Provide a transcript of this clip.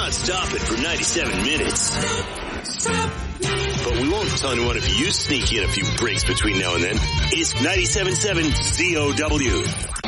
not stopping for 97 minutes. But we won't tell anyone if you sneak in a few breaks between now and then. It's 97.7 ZOW.